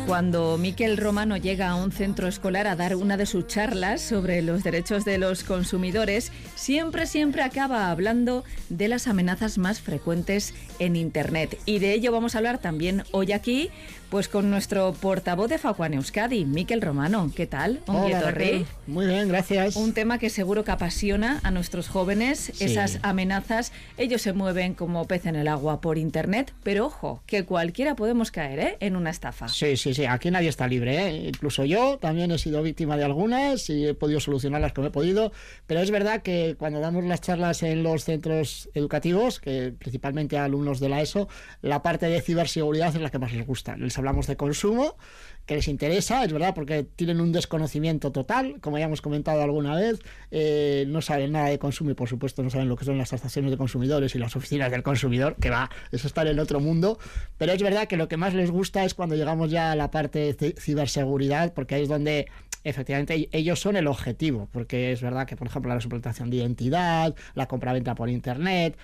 Cuando Miquel Romano llega a un centro escolar a dar una de sus charlas sobre los derechos de los consumidores, siempre acaba hablando de las amenazas más frecuentes en Internet. Y de ello vamos a hablar también hoy aquí, pues con nuestro portavoz de Facuan Euskadi, Miquel Romano. ¿Qué tal? Hola, Raquel. Muy bien, gracias. Un tema que seguro que apasiona a nuestros jóvenes, sí. Esas amenazas. Ellos se mueven como pez en el agua por Internet, pero ojo, que cualquiera podemos caer en una estafa. Sí, aquí nadie está libre, Incluso yo también he sido víctima de algunas y he podido solucionarlas como he podido, pero es verdad que cuando damos las charlas en los centros educativos, que principalmente a alumnos de la ESO, la parte de ciberseguridad es la que más les gusta. Les hablamos de consumo, que les interesa, es verdad, porque tienen un desconocimiento total, como ya hemos comentado alguna vez, no saben nada de consumo y por supuesto no saben lo que son las tasaciones de consumidores y las oficinas del consumidor, que va, eso está en otro mundo, pero es verdad que lo que más les gusta es cuando llegamos ya a la parte de ciberseguridad, porque ahí es donde efectivamente ellos son el objetivo, porque es verdad que por ejemplo la suplantación de identidad, la compraventa por internet,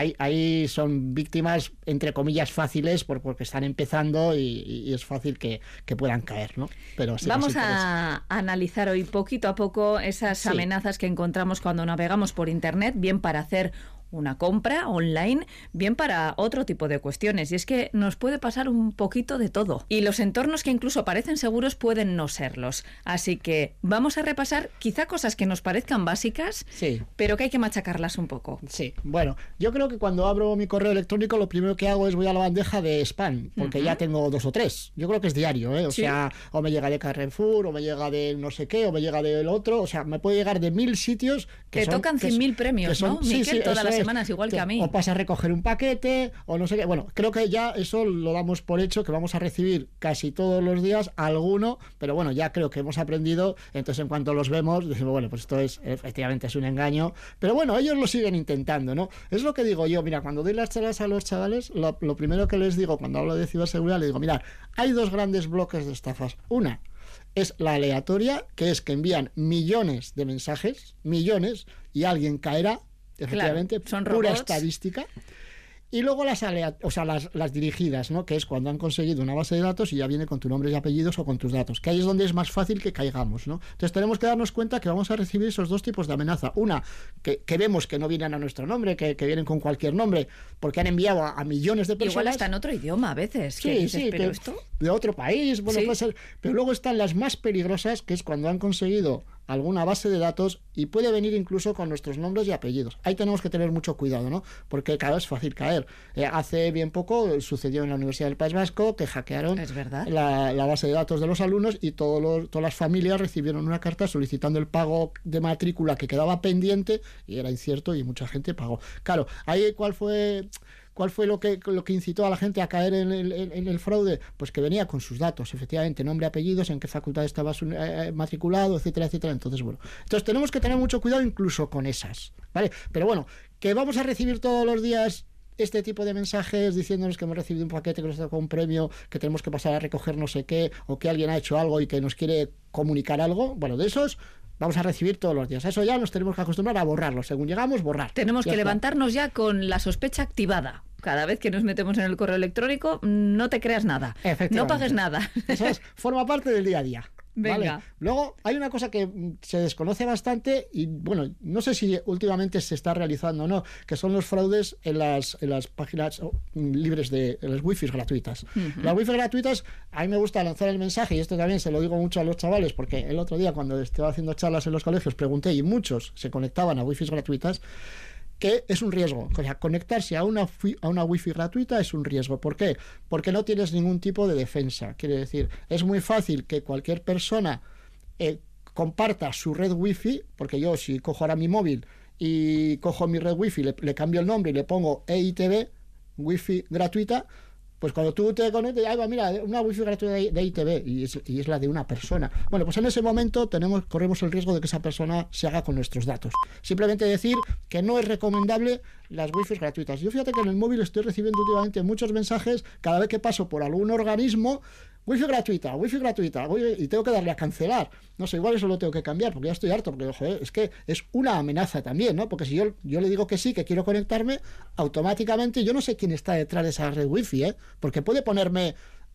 ahí son víctimas entre comillas fáciles porque están empezando y es fácil que puedan caer, ¿no? Pero sí, vamos a analizar hoy poquito a poco esas amenazas que encontramos cuando navegamos por internet, bien para hacer una compra online, bien para otro tipo de cuestiones. Y es que nos puede pasar un poquito de todo. Y los entornos que incluso parecen seguros pueden no serlos. Así que vamos a repasar quizá cosas que nos parezcan básicas, pero que hay que machacarlas un poco. Sí, bueno, yo creo que cuando abro mi correo electrónico lo primero que hago es voy a la bandeja de spam, porque ya tengo 2 o 3. Yo creo que es diario, O sea, o me llega de Carrefour, o me llega de no sé qué, o me llega del otro. O sea, me puede llegar de 1000 sitios que te tocan 100.000 premios, ¿no? Miquel, todas las semanas, igual que a mí. O pasa a recoger un paquete, o no sé qué. Bueno, creo que ya eso lo damos por hecho, que vamos a recibir casi todos los días alguno, pero bueno, ya creo que hemos aprendido, entonces en cuanto los vemos, decimos, bueno, pues esto efectivamente es un engaño, pero bueno, ellos lo siguen intentando, ¿no? Es lo que digo yo, mira, cuando doy las charlas a los chavales, lo primero que les digo, cuando hablo de ciberseguridad, les digo, mira, hay 2 grandes bloques de estafas. Una es la aleatoria, que es que envían millones de mensajes, y alguien caerá. Efectivamente, claro, son pura robots. Estadística. Y luego las dirigidas, ¿no? Que es cuando han conseguido una base de datos y ya viene con tu nombre y apellidos o con tus datos, que ahí es donde es más fácil que caigamos, ¿no? Entonces tenemos que darnos cuenta que vamos a recibir esos 2 tipos de amenaza. Una, que vemos que no vienen a nuestro nombre, que vienen con cualquier nombre, porque han enviado a millones de personas. Igual está en otro idioma a veces. Sí, pero esto de otro país, bueno, puede ser. Pero luego están las más peligrosas, que es cuando han conseguido alguna base de datos y puede venir incluso con nuestros nombres y apellidos. Ahí tenemos que tener mucho cuidado, ¿no? Porque cada vez es fácil caer. Hace bien poco sucedió en la Universidad del País Vasco que hackearon la base de datos de los alumnos y todas las familias recibieron una carta solicitando el pago de matrícula que quedaba pendiente y era incierto y mucha gente pagó. Claro, ahí ¿cuál fue lo que incitó a la gente a caer en el fraude? Pues que venía con sus datos, efectivamente, nombre, apellidos, en qué facultad estabas matriculado, etcétera, etcétera. Entonces tenemos que tener mucho cuidado incluso con esas, ¿vale? Pero bueno, que vamos a recibir todos los días este tipo de mensajes diciéndonos que hemos recibido un paquete, que nos tocó un premio, que tenemos que pasar a recoger no sé qué, o que alguien ha hecho algo y que nos quiere comunicar algo. Bueno, de esos vamos a recibir todos los días. A eso ya nos tenemos que acostumbrar a borrarlo. Según llegamos, borrar. Tenemos que levantarnos ya con la sospecha activada. Cada vez que nos metemos en el correo electrónico, no te creas nada. No pagues nada. Eso forma parte del día a día. Venga. ¿Vale? Luego hay una cosa que se desconoce bastante y bueno, no sé si últimamente se está realizando o no, que son los fraudes en las páginas libres en las wifi gratuitas. Las wifi gratuitas, a mí me gusta lanzar el mensaje, y esto también se lo digo mucho a los chavales, porque el otro día cuando estaba haciendo charlas en los colegios pregunté y muchos se conectaban a wifi gratuitas, que es un riesgo. O sea, conectarse a una wifi gratuita es un riesgo. ¿Por qué? Porque no tienes ningún tipo de defensa. Quiere decir, es muy fácil que cualquier persona comparta su red wifi, porque yo si cojo ahora mi móvil y cojo mi red wifi, le cambio el nombre y le pongo EITB, wifi gratuita, pues cuando tú te conectes, mira, una wifi gratuita de ITV y es la de una persona. Bueno, pues en ese momento corremos el riesgo de que esa persona se haga con nuestros datos. Simplemente decir que no es recomendable las wifi gratuitas. Yo fíjate que en el móvil estoy recibiendo últimamente muchos mensajes cada vez que paso por algún organismo. Wifi gratuita, y tengo que darle a cancelar. No sé, igual eso lo tengo que cambiar, porque ya estoy harto, porque joder, es que es una amenaza también, ¿no? Porque si yo le digo que sí, que quiero conectarme, automáticamente yo no sé quién está detrás de esa red wifi, porque puede ponerme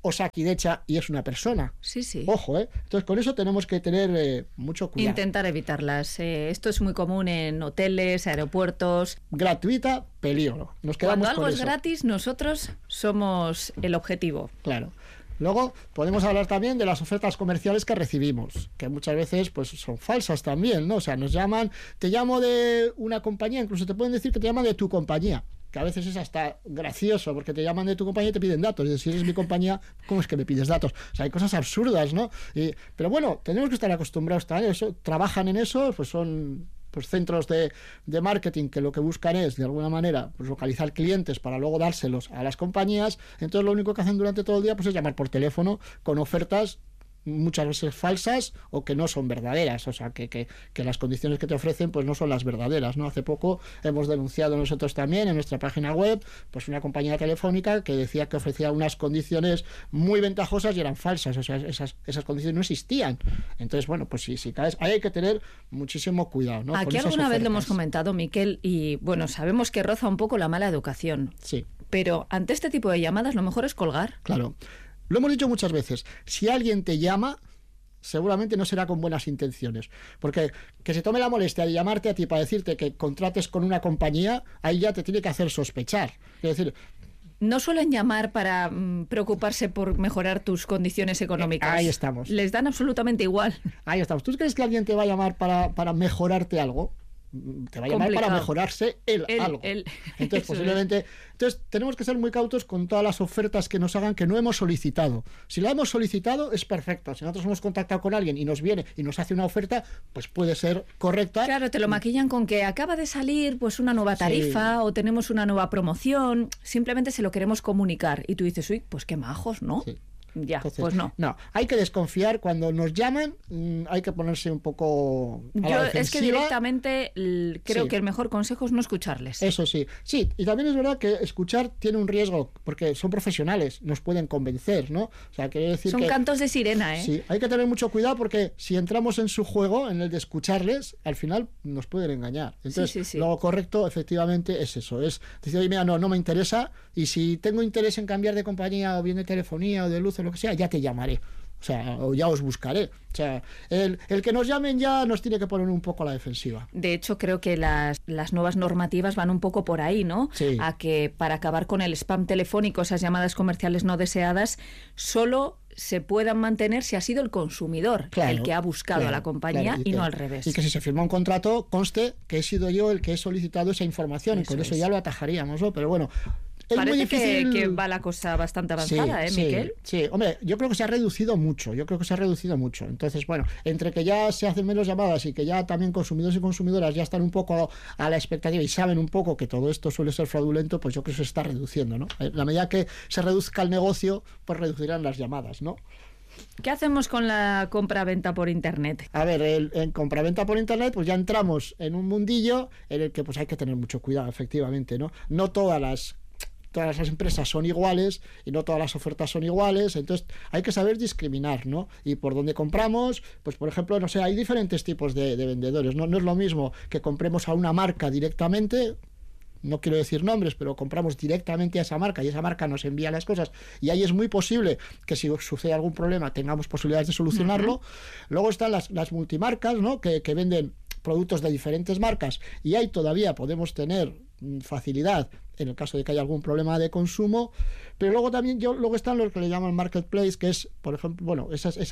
Osakidecha y es una persona. Sí, sí. Ojo, ¿eh? Entonces, con eso tenemos que tener mucho cuidado. Intentar evitarlas. Esto es muy común en hoteles, aeropuertos. Gratuita, peligro. Nos quedamos Cuando algo con es eso. Gratis, nosotros somos el objetivo. Claro. Luego podemos hablar también de las ofertas comerciales que recibimos, que muchas veces pues son falsas también, ¿no? O sea, nos llaman, te llamo de una compañía, incluso te pueden decir que te llaman de tu compañía, que a veces es hasta gracioso, porque te llaman de tu compañía y te piden datos. Y si eres mi compañía, ¿cómo es que me pides datos? O sea, hay cosas absurdas, ¿no? Pero bueno, tenemos que estar acostumbrados a eso, trabajan en eso, pues son pues centros de marketing que lo que buscan es, de alguna manera, pues localizar clientes para luego dárselos a las compañías. Entonces lo único que hacen durante todo el día pues es llamar por teléfono con ofertas muchas veces falsas o que no son verdaderas, o sea, que las condiciones que te ofrecen pues no son las verdaderas, ¿no? Hace poco hemos denunciado nosotros también en nuestra página web pues una compañía telefónica que decía que ofrecía unas condiciones muy ventajosas y eran falsas, o sea, esas condiciones no existían. Entonces, bueno, pues si caes, ahí hay que tener muchísimo cuidado, ¿no? Aquí alguna vez lo hemos comentado, Miquel, y bueno, sabemos que roza un poco la mala educación. Sí. Pero ante este tipo de llamadas lo mejor es colgar. Claro. Lo hemos dicho muchas veces, si alguien te llama, seguramente no será con buenas intenciones, porque que se tome la molestia de llamarte a ti para decirte que contrates con una compañía, ahí ya te tiene que hacer sospechar. Es decir, no suelen llamar para preocuparse por mejorar tus condiciones económicas. Ahí estamos. Les dan absolutamente igual. Ahí estamos. ¿Tú crees que alguien te va a llamar para mejorarte algo? Te va a llamar para mejorarse algo. Entonces, posiblemente. Entonces, tenemos que ser muy cautos con todas las ofertas que nos hagan que no hemos solicitado. Si la hemos solicitado, es perfecto. Si nosotros hemos contactado con alguien y nos viene y nos hace una oferta, pues puede ser correcta. Claro, te lo maquillan con que acaba de salir pues una nueva tarifa o tenemos una nueva promoción. Simplemente se lo queremos comunicar. Y tú dices, uy, pues qué majos, ¿no? Sí. Ya, entonces, pues no. No, hay que desconfiar cuando nos llaman, hay que ponerse un poco a la defensiva. Es que directamente creo que el mejor consejo es no escucharles. Eso sí. Sí, y también es verdad que escuchar tiene un riesgo, porque son profesionales, nos pueden convencer, ¿no? O sea, quiere decir son cantos de sirena, ¿eh? Sí, hay que tener mucho cuidado porque si entramos en su juego, en el de escucharles, al final nos pueden engañar. Entonces, sí. Lo correcto, efectivamente, es eso. Es decir, oye, mira, no me interesa, y si tengo interés en cambiar de compañía o bien de telefonía o de luz o lo que sea, ya te llamaré. O sea, o ya os buscaré. O sea, el que nos llamen ya nos tiene que poner un poco a la defensiva. De hecho, creo que las nuevas normativas van un poco por ahí, ¿no? Sí. A que para acabar con el spam telefónico, esas llamadas comerciales no deseadas, solo se puedan mantener si ha sido el consumidor el que ha buscado a la compañía y no al revés. Y que si se firma un contrato, conste que he sido yo el que he solicitado esa información, y con eso ya lo atajaríamos, ¿no? Pero bueno, es parece muy difícil... que va la cosa bastante avanzada, Miquel? Sí, hombre, yo creo que se ha reducido mucho. Entonces, bueno, entre que ya se hacen menos llamadas y que ya también consumidores y consumidoras ya están un poco a la expectativa y saben un poco que todo esto suele ser fraudulento, pues yo creo que se está reduciendo, ¿no? En la medida que se reduzca el negocio, pues reducirán las llamadas, ¿no? ¿Qué hacemos con la compra-venta por Internet? A ver, en compra-venta por Internet, pues ya entramos en un mundillo en el que pues hay que tener mucho cuidado, efectivamente, ¿no? No todas las empresas son iguales y no todas las ofertas son iguales, entonces hay que saber discriminar, ¿no? Y por dónde compramos, pues por ejemplo, no sé, hay diferentes tipos de vendedores, ¿no? No es lo mismo que compremos a una marca directamente, no quiero decir nombres, pero compramos directamente a esa marca y esa marca nos envía las cosas, y ahí es muy posible que si sucede algún problema tengamos posibilidades de solucionarlo. Luego están las multimarcas, ¿no? Que venden productos de diferentes marcas, y ahí todavía podemos tener facilidad en el caso de que haya algún problema de consumo. Pero luego también luego están lo que le llaman marketplace, que es, por ejemplo, bueno,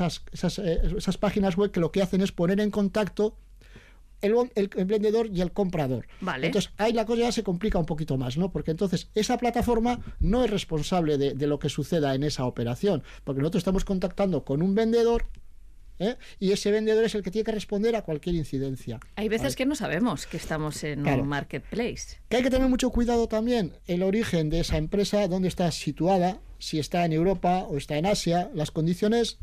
esas páginas web que lo que hacen es poner en contacto el vendedor y el comprador. Vale. Entonces ahí la cosa ya se complica un poquito más, ¿no? Porque entonces esa plataforma no es responsable de lo que suceda en esa operación, porque nosotros estamos contactando con un vendedor, y ese vendedor es el que tiene que responder a cualquier incidencia. Hay veces que no sabemos que estamos en un marketplace. Que hay que tener mucho cuidado también el origen de esa empresa, dónde está situada, si está en Europa o está en Asia. Las condiciones,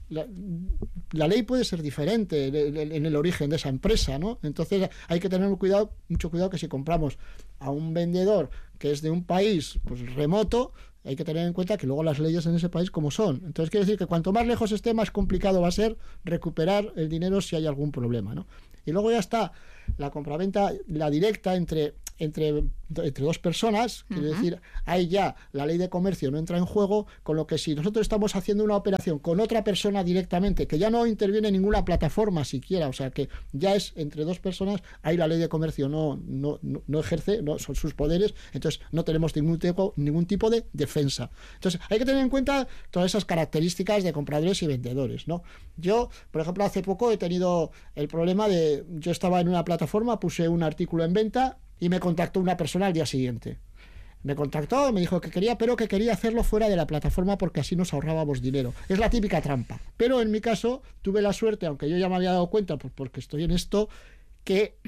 la ley puede ser diferente en el origen de esa empresa, ¿no? Entonces hay que tener mucho cuidado que si compramos a un vendedor que es de un país pues remoto, hay que tener en cuenta que luego las leyes en ese país como son. Entonces quiere decir que cuanto más lejos esté, más complicado va a ser recuperar el dinero si hay algún problema, ¿no? Y luego ya está la compraventa, la directa entre entre dos personas, quiero decir, ahí ya la ley de comercio no entra en juego, con lo que si nosotros estamos haciendo una operación con otra persona directamente, que ya no interviene ninguna plataforma siquiera, o sea que ya es entre dos personas, ahí la ley de comercio no ejerce, no son sus poderes, entonces no tenemos ningún tipo de defensa. Entonces hay que tener en cuenta todas esas características de compradores y vendedores, ¿no? Yo, por ejemplo, hace poco he tenido el problema de, yo estaba en una plataforma, puse un artículo en venta y me contactó una persona al día siguiente. Me contactó, me dijo que quería, pero que quería hacerlo fuera de la plataforma porque así nos ahorrábamos dinero. Es la típica trampa. Pero en mi caso tuve la suerte, aunque yo ya me había dado cuenta porque estoy en esto, que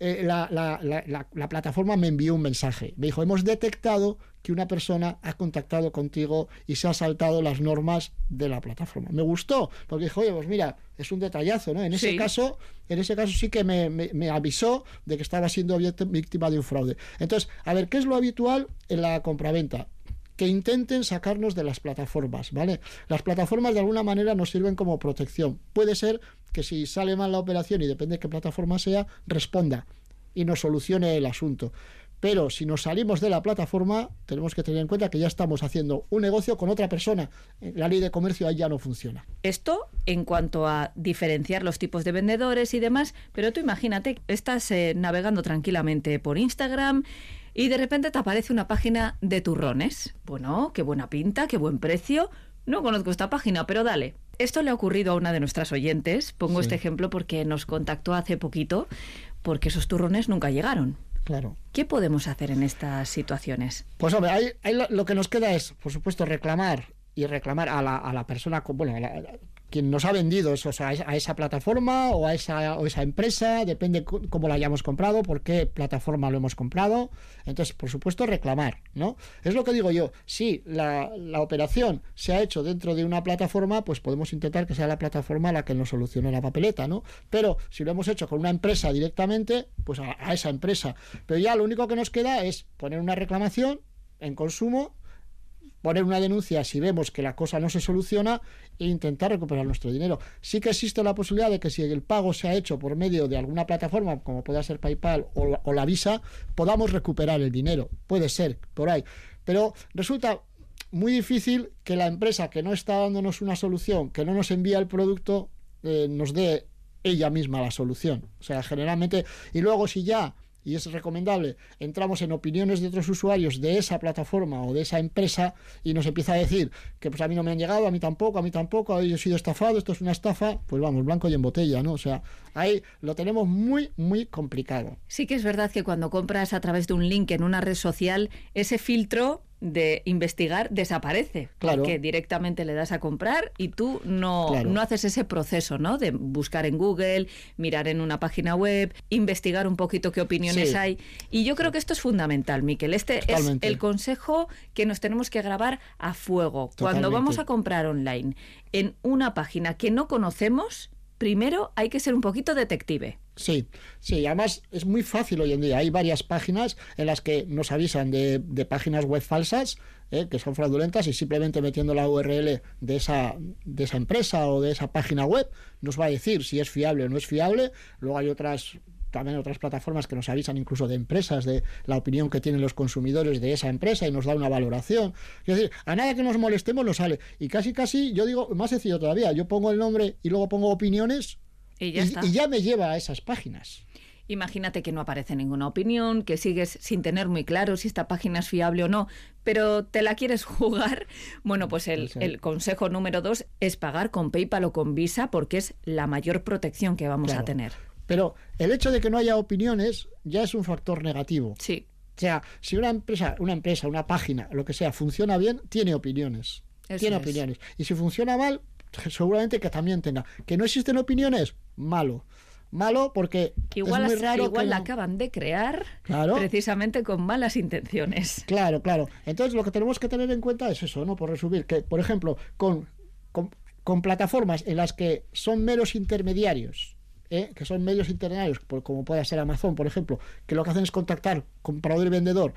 la plataforma me envió un mensaje. Me dijo, hemos detectado que una persona ha contactado contigo y se ha saltado las normas de la plataforma. Me gustó, porque dijo, oye, pues mira, es un detallazo, ¿no? En ese caso sí que me avisó de que estaba siendo víctima de un fraude. Entonces, a ver, ¿qué es lo habitual en la compraventa? Que intenten sacarnos de las plataformas, ¿vale? Las plataformas de alguna manera nos sirven como protección. Puede ser que si sale mal la operación y depende de qué plataforma sea, responda y nos solucione el asunto. Pero si nos salimos de la plataforma, tenemos que tener en cuenta que ya estamos haciendo un negocio con otra persona. La ley de comercio ahí ya no funciona. Esto en cuanto a diferenciar los tipos de vendedores y demás, pero tú imagínate, estás navegando tranquilamente por Instagram y de repente te aparece una página de turrones. Bueno, qué buena pinta, qué buen precio. No conozco esta página, pero dale. Esto le ha ocurrido a una de nuestras oyentes. Pongo este ejemplo porque nos contactó hace poquito, porque esos turrones nunca llegaron. Claro. ¿Qué podemos hacer en estas situaciones? Pues hombre, ahí lo que nos queda es, por supuesto, reclamar a la persona, bueno, quien nos ha vendido eso, o sea, a esa plataforma o a esa empresa, depende cómo la hayamos comprado, por qué plataforma lo hemos comprado. Entonces, por supuesto, reclamar, ¿no? Es lo que digo yo, si la operación se ha hecho dentro de una plataforma, pues podemos intentar que sea la plataforma la que nos solucione la papeleta, ¿no? Pero si lo hemos hecho con una empresa directamente, pues a esa empresa. Pero ya lo único que nos queda es poner una reclamación en consumo, poner una denuncia si vemos que la cosa no se soluciona e intentar recuperar nuestro dinero. Sí que existe la posibilidad de que si el pago se ha hecho por medio de alguna plataforma, como pueda ser PayPal o la Visa, podamos recuperar el dinero. Puede ser, por ahí. Pero resulta muy difícil que la empresa que no está dándonos una solución, que no nos envía el producto, nos dé ella misma la solución. O sea, generalmente... Y luego si ya... y es recomendable, entramos en opiniones de otros usuarios de esa plataforma o de esa empresa y nos empieza a decir que pues a mí no me han llegado, a mí tampoco, yo he sido estafado, esto es una estafa, pues vamos, blanco y en botella, ¿no? O sea, ahí lo tenemos muy, muy complicado. Sí que es verdad que cuando compras a través de un link en una red social, ese filtro de investigar desaparece, claro, porque directamente le das a comprar y tú no haces ese proceso, ¿no? De buscar en Google, mirar en una página web, investigar un poquito qué opiniones hay. Y yo creo que esto es fundamental, Miquel. Totalmente. Es el consejo que nos tenemos que grabar a fuego. Totalmente. Cuando vamos a comprar online en una página que no conocemos, primero hay que ser un poquito detective. Sí, además es muy fácil hoy en día. Hay varias páginas en las que nos avisan de páginas web falsas, que son fraudulentas, y simplemente metiendo la URL de esa empresa o de esa página web nos va a decir si es fiable o no es fiable. Luego hay también otras plataformas que nos avisan incluso de empresas, de la opinión que tienen los consumidores de esa empresa y nos da una valoración. Es decir, a nada que nos molestemos nos sale. Y casi, yo digo, más sencillo todavía, yo pongo el nombre y luego pongo opiniones y ya me lleva a esas páginas. Imagínate que no aparece ninguna opinión, que sigues sin tener muy claro si esta página es fiable o no, pero te la quieres jugar. Bueno, pues el consejo número 2 es pagar con PayPal o con Visa, porque es la mayor protección que vamos a tener. Pero el hecho de que no haya opiniones ya es un factor negativo. Sí. O sea, si una empresa, una página, lo que sea, funciona bien, tiene opiniones. Opiniones. Y si funciona mal, seguramente que también tenga. ¿Que no existen opiniones? Malo porque igual es muy raro. Igual la acaban de crear, precisamente con malas intenciones. Claro. Entonces lo que tenemos que tener en cuenta es eso, ¿no? Por resumir, que por ejemplo, con plataformas en las que son meros intermediarios, que son medios intermediarios, como puede ser Amazon, por ejemplo, que lo que hacen es contactar comprador y vendedor,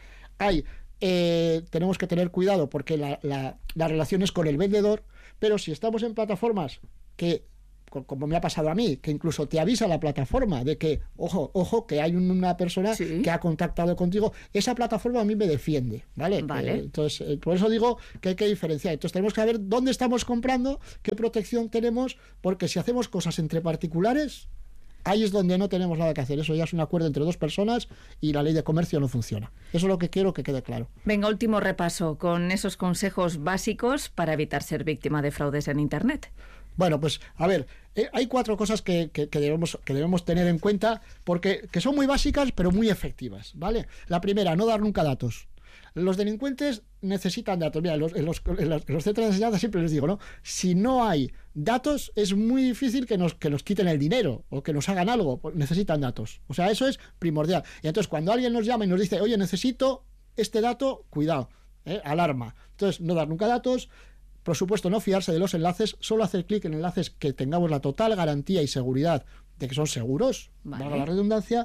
tenemos que tener cuidado porque la relación es con el vendedor. Pero si estamos en plataformas que como me ha pasado a mí, que incluso te avisa la plataforma de que, ojo, que hay una persona que ha contactado contigo, esa plataforma a mí me defiende, ¿vale? Entonces, por eso digo que hay que diferenciar. Entonces tenemos que saber dónde estamos comprando, qué protección tenemos, porque si hacemos cosas entre particulares, ahí es donde no tenemos nada que hacer. Eso ya es un acuerdo entre dos personas y la ley de comercio no funciona. Eso es lo que quiero que quede claro. Venga, último repaso con esos consejos básicos para evitar ser víctima de fraudes en Internet. Bueno, pues a ver, hay 4 cosas que debemos tener en cuenta que son muy básicas pero muy efectivas, ¿vale? La primera, no dar nunca datos. Los delincuentes necesitan datos. Mira, en los centros de enseñanza siempre les digo, ¿no? Si no hay datos, es muy difícil que nos quiten el dinero o que nos hagan algo. Necesitan datos. O sea, eso es primordial. Y entonces, cuando alguien nos llama y nos dice, oye, necesito este dato, cuidado, alarma. Entonces, no dar nunca datos. Por supuesto, no fiarse de los enlaces, solo hacer clic en enlaces que tengamos la total garantía y seguridad de que son seguros, valga la redundancia.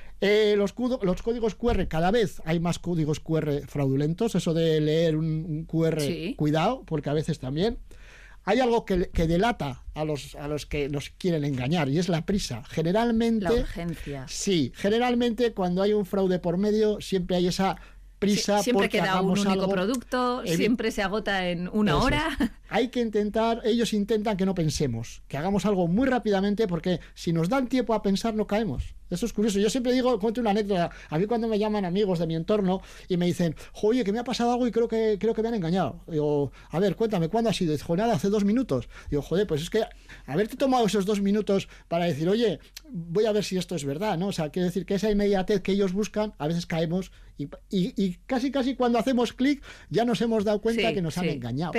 Los códigos QR, cada vez hay más códigos QR fraudulentos, eso de leer un QR, cuidado, porque a veces también. Hay algo que delata a los que nos quieren engañar, y es la prisa. Generalmente... La urgencia. Sí, generalmente cuando hay un fraude por medio, siempre hay esa prisa. Siempre queda un único producto, siempre se agota en una hora. Hay que ellos intentan que no pensemos, que hagamos algo muy rápidamente, porque si nos dan tiempo a pensar no caemos. Eso es curioso. Yo siempre cuento una anécdota. A mí cuando me llaman amigos de mi entorno y me dicen, oye, que me ha pasado algo y creo que me han engañado. Digo, a ver, cuéntame, ¿cuándo ha sido? Digo, nada, hace 2 minutos. Digo, joder, pues es que haberte tomado esos 2 minutos para decir, oye, voy a ver si esto es verdad, ¿no? O sea, quiero decir que esa inmediatez que ellos buscan, a veces caemos y casi cuando hacemos clic ya nos hemos dado cuenta que nos han engañado.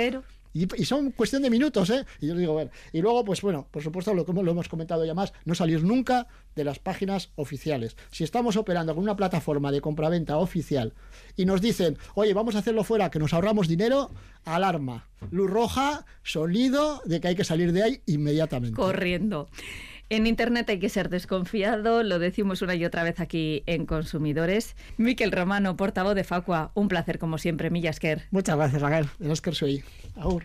Y son cuestión de minutos, ¿eh? Y yo digo, bueno. Y luego, pues bueno, por supuesto, lo hemos comentado ya más, no salir nunca de las páginas oficiales. Si estamos operando con una plataforma de compraventa oficial y nos dicen, oye, vamos a hacerlo fuera, que nos ahorramos dinero, alarma, luz roja, sonido de que hay que salir de ahí inmediatamente. Corriendo. En Internet hay que ser desconfiado, lo decimos una y otra vez aquí en Consumidores. Miquel Romano, portavoz de Facua, un placer como siempre, mila esker. Muchas gracias, Raquel. El esker soy. Agur.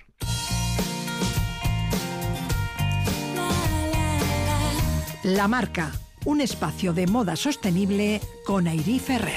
La Marca, un espacio de moda sostenible con Airí Ferrer.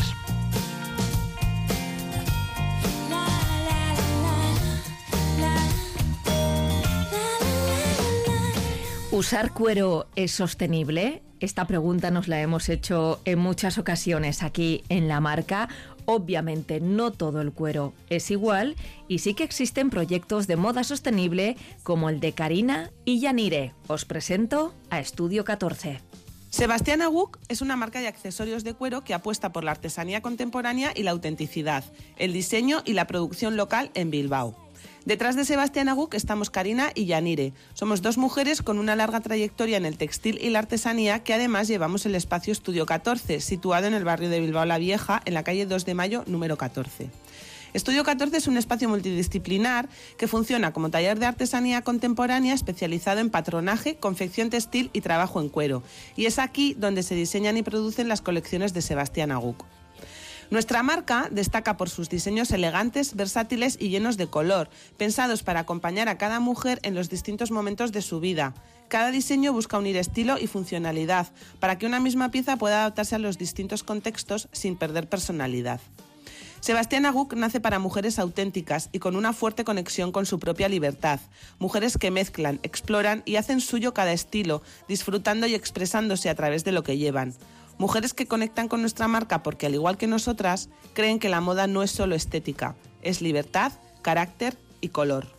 ¿Usar cuero es sostenible? Esta pregunta nos la hemos hecho en muchas ocasiones aquí en La Marca. Obviamente no todo el cuero es igual y sí que existen proyectos de moda sostenible como el de Karina y Yanire. Os presento a Estudio 14. Sebastiana Guk es una marca de accesorios de cuero que apuesta por la artesanía contemporánea y la autenticidad, el diseño y la producción local en Bilbao. Detrás de Sebastiana Guk estamos Karina y Yanire. Somos 2 mujeres con una larga trayectoria en el textil y la artesanía, que además llevamos el espacio Estudio 14, situado en el barrio de Bilbao la Vieja, en la calle 2 de Mayo, número 14. Estudio 14 es un espacio multidisciplinar que funciona como taller de artesanía contemporánea especializado en patronaje, confección textil y trabajo en cuero. Y es aquí donde se diseñan y producen las colecciones de Sebastiana Guk. Nuestra marca destaca por sus diseños elegantes, versátiles y llenos de color, pensados para acompañar a cada mujer en los distintos momentos de su vida. Cada diseño busca unir estilo y funcionalidad, para que una misma pieza pueda adaptarse a los distintos contextos sin perder personalidad. Sebastiana Guk nace para mujeres auténticas y con una fuerte conexión con su propia libertad. Mujeres que mezclan, exploran y hacen suyo cada estilo, disfrutando y expresándose a través de lo que llevan. Mujeres que conectan con nuestra marca porque, al igual que nosotras, creen que la moda no es solo estética, es libertad, carácter y color.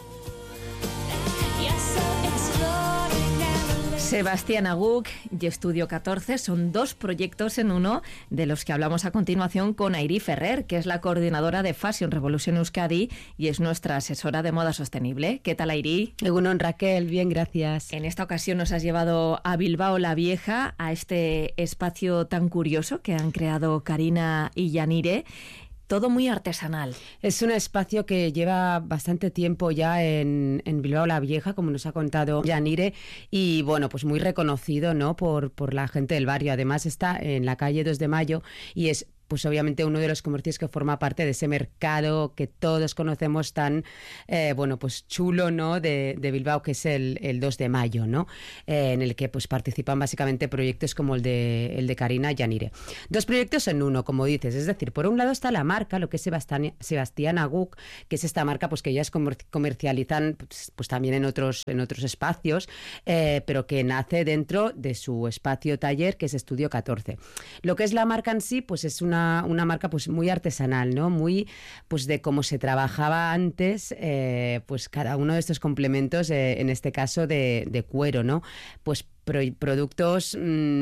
Sebastiana Guk y Estudio 14 son 2 proyectos en uno de los que hablamos a continuación con Airí Ferrer, que es la coordinadora de Fashion Revolution Euskadi y es nuestra asesora de moda sostenible. ¿Qué tal, Airí? Egunon, Raquel, bien, gracias. En esta ocasión nos has llevado a Bilbao la Vieja, a este espacio tan curioso que han creado Karina y Yanire. Todo muy artesanal. Es un espacio que lleva bastante tiempo ya en Bilbao la Vieja, como nos ha contado Yanire, y bueno, pues muy reconocido, ¿no?, por la gente del barrio. Además está en la calle 2 de Mayo y es pues obviamente uno de los comercios que forma parte de ese mercado que todos conocemos tan, pues chulo, ¿no? de Bilbao, que es el 2 de mayo, ¿no? En el que pues participan básicamente proyectos como el de Carina y Yanire. 2 proyectos en uno, como dices, es decir, por un lado está la marca, lo que es Sebastián Aguk, que es esta marca pues que ellas comercializan pues también en otros espacios, pero que nace dentro de su espacio taller, que es Estudio 14. Lo que es la marca en sí, pues es una marca pues muy artesanal, ¿no? Muy pues de cómo se trabajaba antes, pues cada uno de estos complementos, en este caso de cuero, ¿no? Pues productos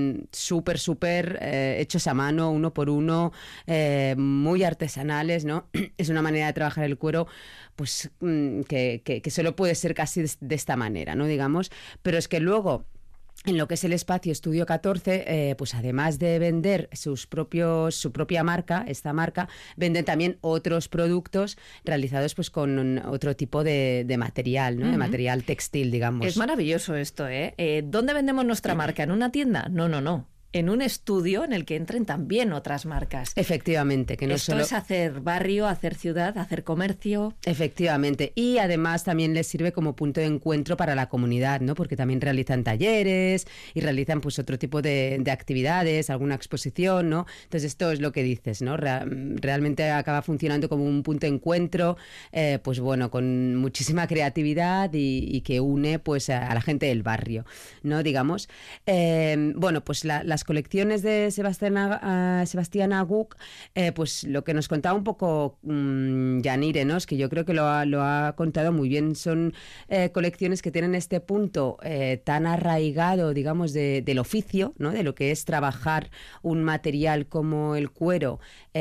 súper hechos a mano, uno por uno, muy artesanales, ¿no? Es una manera de trabajar el cuero pues que solo puede ser casi de esta manera, ¿no? Digamos, pero es que luego, en lo que es el espacio Estudio 14, pues además de vender su propia marca, esta marca, venden también otros productos realizados pues con otro tipo de material, ¿no? De material textil, digamos. Es maravilloso esto, ¿eh? ¿Dónde vendemos nuestra marca? ¿En una tienda? No. En un estudio en el que entren también otras marcas. Efectivamente, que no Esto solo es hacer barrio, hacer ciudad, hacer comercio. Efectivamente, y además también les sirve como punto de encuentro para la comunidad, ¿no? Porque también realizan talleres y realizan pues otro tipo de actividades, alguna exposición, ¿no? Entonces esto es lo que dices, ¿no? Realmente acaba funcionando como un punto de encuentro, pues bueno, con muchísima creatividad y que une pues a la gente del barrio, ¿no? Digamos. Bueno, pues las colecciones de Sebastián Aguk, pues lo que nos contaba un poco Yanire, ¿no? Es que yo creo que lo ha contado muy bien. Son colecciones que tienen este punto tan arraigado, digamos, del oficio, ¿no? De lo que es trabajar un material como el cuero,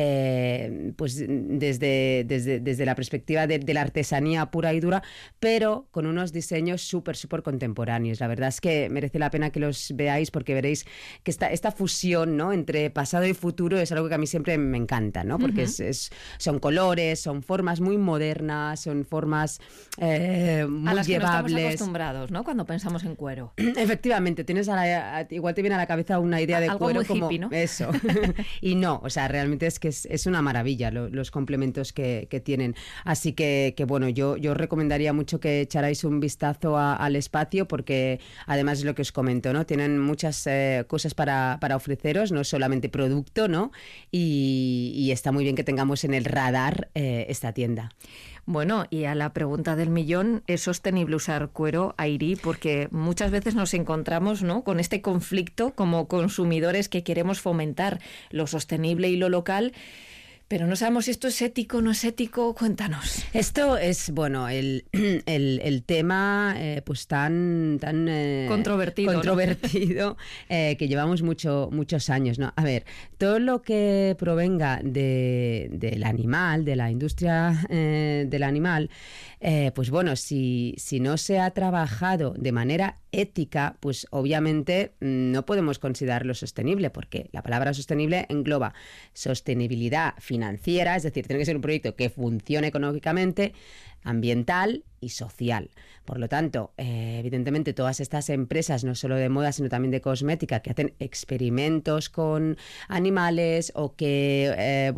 pues desde la perspectiva de la artesanía pura y dura, pero con unos diseños súper contemporáneos. La verdad es que merece la pena que los veáis, porque veréis que esta fusión, ¿no? Entre pasado y futuro es algo que a mí siempre me encanta, ¿no? Porque son colores, son formas muy modernas, son formas muy llevables. A las que no estamos acostumbrados, ¿no? Cuando pensamos en cuero. Efectivamente, tienes igual te viene a la cabeza una idea de algo cuero muy como hippie, ¿no? eso. Y no, o sea, realmente es que es una maravilla los complementos que tienen. Así que bueno, yo os recomendaría mucho que echarais un vistazo al espacio, porque además es lo que os comento, ¿no? Tienen muchas cosas para ofreceros, no solamente producto, ¿no? Y está muy bien que tengamos en el radar esta tienda. Bueno, y a la pregunta del millón, ¿es sostenible usar cuero, Airi? Porque muchas veces nos encontramos, ¿no?, con este conflicto como consumidores que queremos fomentar lo sostenible y lo local, pero no sabemos si esto es ético o no es ético. Cuéntanos. Esto es, bueno, el tema pues tan controvertido, ¿no? Que llevamos muchos años, ¿no? A ver, todo lo que provenga del animal, de la industria del animal, pues bueno, si no se ha trabajado de manera ética, pues obviamente no podemos considerarlo sostenible, porque la palabra sostenible engloba sostenibilidad financiera, es decir, tiene que ser un proyecto que funcione económicamente, ambiental y social. Por lo tanto, evidentemente todas estas empresas, no solo de moda, sino también de cosmética, que hacen experimentos con animales o que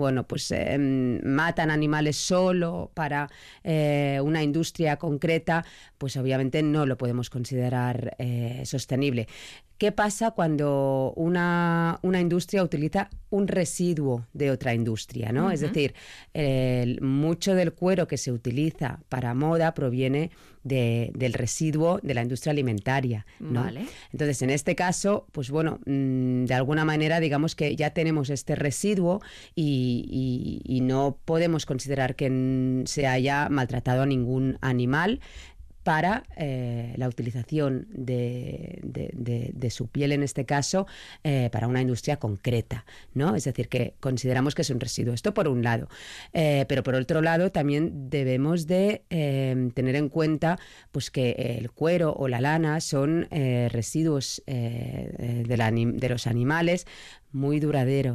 matan animales solo para una industria concreta, pues obviamente no lo podemos considerar sostenible. ¿Qué pasa cuando una industria utiliza un residuo de otra industria, ¿no? Es decir, mucho del cuero que se utiliza para moda proviene del residuo de la industria alimentaria, ¿no? Vale. Entonces, en este caso, pues bueno, de alguna manera digamos que ya tenemos este residuo y no podemos considerar que se haya maltratado a ningún animal para la utilización de su piel, en este caso, para una industria concreta, ¿no? Es decir, que consideramos que es un residuo. Esto por un lado. Pero por otro lado, también debemos de tener en cuenta pues que el cuero o la lana son residuos de los animales muy duraderos.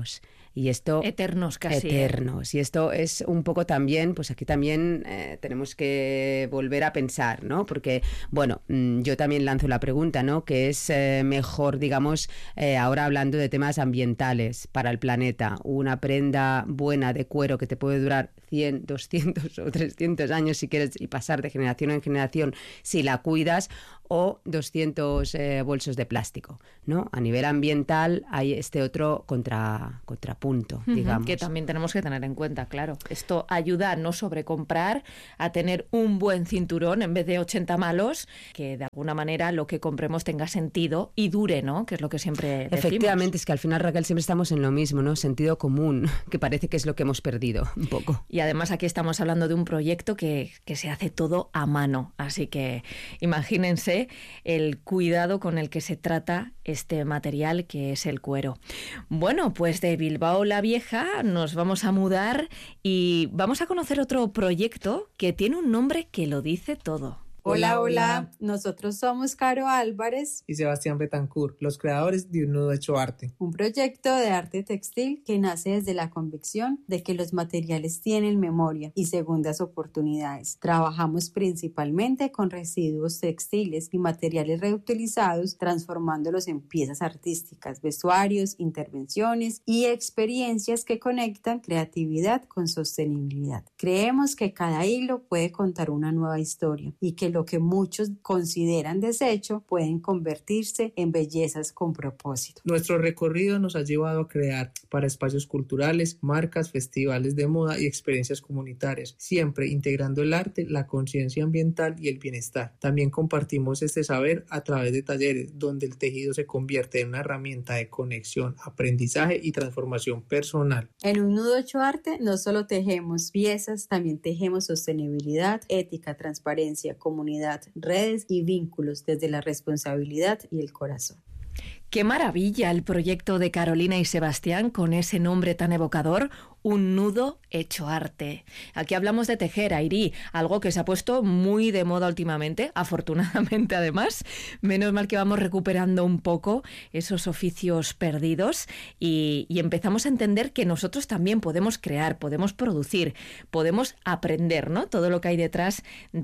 Y esto... Eternos casi. Eternos. Y esto es un poco también, pues aquí también tenemos que volver a pensar, ¿no? Porque, bueno, yo también lanzo la pregunta, ¿no? ¿Qué es mejor, digamos, ahora hablando de temas ambientales para el planeta? Una prenda buena de cuero que te puede durar 100, 200 o 300 años si quieres y pasar de generación en generación si la cuidas, o 200 bolsos de plástico, ¿no? A nivel ambiental hay este otro contrapunto, digamos. Que también tenemos que tener en cuenta, claro. Esto ayuda a no sobrecomprar, a tener un buen cinturón en vez de 80 malos, que de alguna manera lo que compremos tenga sentido y dure, ¿no? Que es lo que siempre decimos. Efectivamente, es que al final, Raquel, siempre estamos en lo mismo, ¿no? Sentido común, que parece que es lo que hemos perdido un poco. Y además aquí estamos hablando de un proyecto que se hace todo a mano, así que imagínense el cuidado con el que se trata este material que es el cuero. Bueno, pues de Bilbao la Vieja nos vamos a mudar y vamos a conocer otro proyecto que tiene un nombre que lo dice todo. Hola, hola, nosotros somos Caro Álvarez y Sebastián Betancourt, los creadores de Un Nudo Hecho Arte. Un proyecto de arte textil que nace desde la convicción de que los materiales tienen memoria y segundas oportunidades. Trabajamos principalmente con residuos textiles y materiales reutilizados, transformándolos en piezas artísticas, vestuarios, intervenciones y experiencias que conectan creatividad con sostenibilidad. Creemos que cada hilo puede contar una nueva historia y que lo que muchos consideran desecho pueden convertirse en bellezas con propósito. Nuestro recorrido nos ha llevado a crear para espacios culturales, marcas, festivales de moda y experiencias comunitarias, siempre integrando el arte, la conciencia ambiental y el bienestar. También compartimos este saber a través de talleres donde el tejido se convierte en una herramienta de conexión, aprendizaje y transformación personal. En Un Nudo Hecho Arte no solo tejemos piezas, también tejemos sostenibilidad, ética, transparencia, comunidad, redes y vínculos desde la responsabilidad y el corazón. ¡Qué maravilla el proyecto de Carolina y Sebastián con ese nombre tan evocador! Un nudo hecho arte. Aquí hablamos de tejer, Airi, algo que se ha puesto muy de moda últimamente, afortunadamente además. Menos mal que vamos recuperando un poco esos oficios perdidos y empezamos a entender que nosotros también podemos crear, podemos producir, podemos aprender, ¿no? Todo lo que hay detrás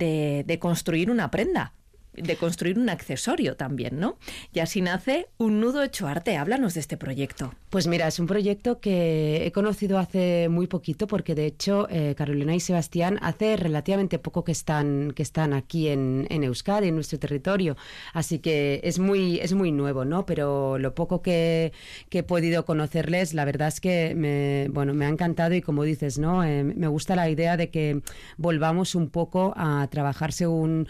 de construir una prenda, de construir un accesorio también, ¿no? Y así nace Un Nudo Hecho Arte. Háblanos de este proyecto. Pues mira, es un proyecto que he conocido hace muy poquito porque de hecho Carolina y Sebastián hace relativamente poco que están aquí en Euskadi, en nuestro territorio, así que es muy nuevo, ¿no? Pero lo poco que he podido conocerles, la verdad es que me ha encantado y como dices, ¿no? Me gusta la idea de que volvamos un poco a trabajar según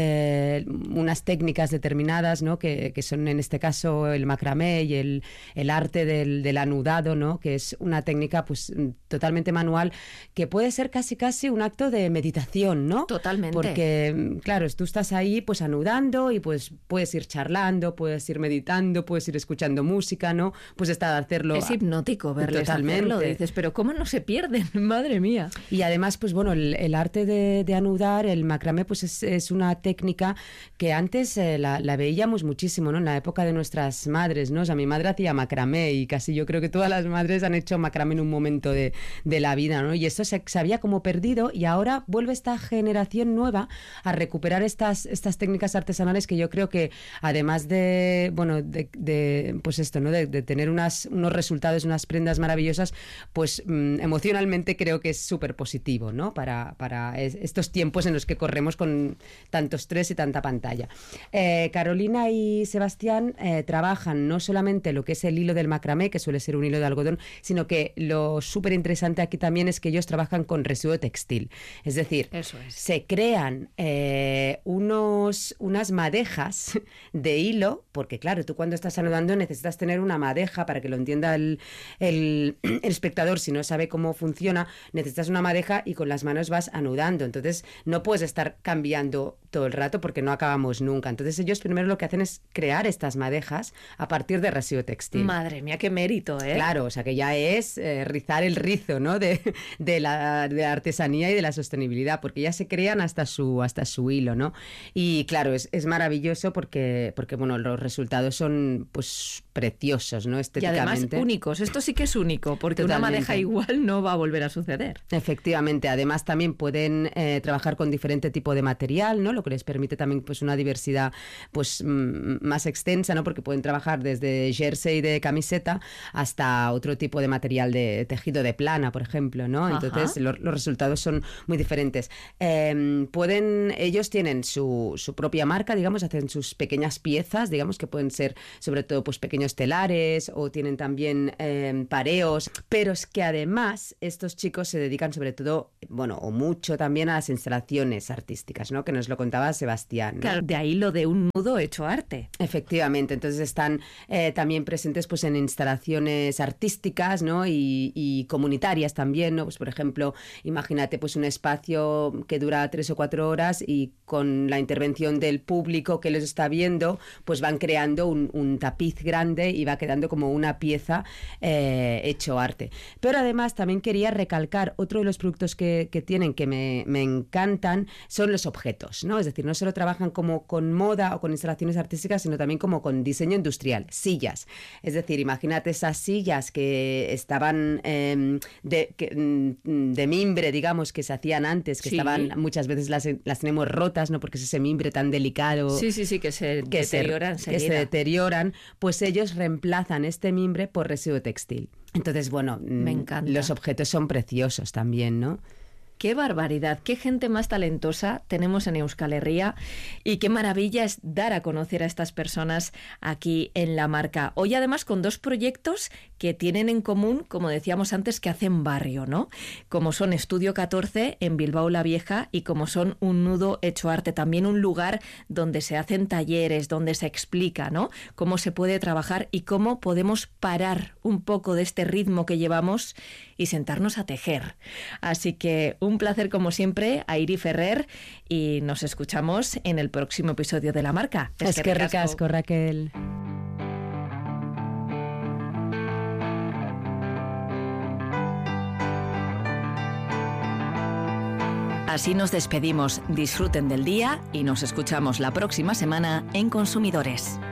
unas técnicas determinadas, ¿no? Que son en este caso el macramé y el arte del anudado, ¿no? Que es una técnica pues totalmente manual que puede ser casi un acto de meditación, ¿no? Totalmente. Porque claro, tú estás ahí pues anudando y pues puedes ir charlando, puedes ir meditando, puedes ir escuchando música, ¿no? Pues está hacerlo. Es hipnótico verles totalmente. hacerlo. Dices, pero ¿cómo no se pierden? Madre mía. Y además, pues bueno, el arte de anudar, el macramé, pues es una técnica que antes la veíamos muchísimo, ¿no? En la época de nuestras madres, ¿no? O sea, mi madre hacía macramé y casi yo creo que todas las madres han hecho macramé en un momento de la vida, ¿no? Y eso se había como perdido y ahora vuelve esta generación nueva a recuperar estas técnicas artesanales que yo creo que además de pues esto, ¿no? De tener unos resultados, unas prendas maravillosas, pues emocionalmente creo que es súper positivo, ¿no? Para estos tiempos en los que corremos con tanto estrés y tanta pantalla. Carolina y Sebastián trabajan no solamente lo que es el hilo del macramé, que suele ser un hilo de algodón, sino que lo súper interesante aquí también es que ellos trabajan con residuo textil. Es decir, se crean unas madejas de hilo, porque claro, tú cuando estás anudando necesitas tener una madeja para que lo entienda el espectador, si no sabe cómo funciona, necesitas una madeja y con las manos vas anudando. Entonces no puedes estar cambiando todo el rato porque no acabamos nunca. Entonces ellos primero lo que hacen es crear estas madejas a partir de residuo textil. Madre mía, qué mérito, ¿eh? Claro, o sea que ya es rizar el rizo, ¿no? de la artesanía y de la sostenibilidad, porque ya se crean hasta su hilo, ¿no? Y claro, es maravilloso porque bueno, los resultados son pues preciosos, ¿no? Estéticamente. Y además únicos. Esto sí que es único, porque Totalmente. una madeja igual no va a volver a suceder. Efectivamente, además también pueden trabajar con diferente tipo de material, ¿no? Lo que les permite también pues una diversidad pues más extensa, ¿no? Porque pueden trabajar desde jersey de camiseta hasta otro tipo de material de tejido de plana, por ejemplo, ¿no? Entonces los resultados son muy diferentes. Ellos tienen su propia marca, digamos, hacen sus pequeñas piezas, digamos, que pueden ser sobre todo pues pequeños telares o tienen también pareos, pero es que además estos chicos se dedican sobre todo, bueno, o mucho también a las instalaciones artísticas, ¿no? Que nos lo contaba Sebastián, ¿no? Claro, de ahí lo de un nudo hecho arte. Efectivamente, entonces están también presentes pues en instalaciones artísticas, ¿no? y comunitarias también, ¿no? Pues por ejemplo, imagínate pues un espacio que dura 3 o 4 horas y con la intervención del público que los está viendo, pues van creando un tapiz grande y va quedando como una pieza hecho arte. Pero además también quería recalcar otro de los productos que tienen que me encantan, son los objetos, ¿no? Es decir, no solo trabajan como con moda o con instalaciones artísticas, sino también como con diseño industrial, sillas. Es decir, imagínate esas sillas que estaban de mimbre, digamos, que se hacían antes, que estaban, muchas veces las tenemos rotas, ¿no? Porque es ese mimbre tan delicado. Sí, que se deterioran, pues ellos reemplazan este mimbre por residuo textil. Entonces, bueno, me encanta. Los objetos son preciosos también, ¿no? Qué barbaridad, qué gente más talentosa tenemos en Euskal Herria y qué maravilla es dar a conocer a estas personas aquí en La Marca. Hoy además con 2 proyectos que tienen en común, como decíamos antes, que hacen barrio, ¿no? Como son Estudio 14 en Bilbao la Vieja y como son Un Nudo Hecho Arte, también un lugar donde se hacen talleres, donde se explica, ¿no? Cómo se puede trabajar y cómo podemos parar un poco de este ritmo que llevamos y sentarnos a tejer. Así que un placer como siempre, Airi Ferrer, y nos escuchamos en el próximo episodio de La Marca. Eskerrik asko, Raquel. Así nos despedimos. Disfruten del día y nos escuchamos la próxima semana en Consumidores.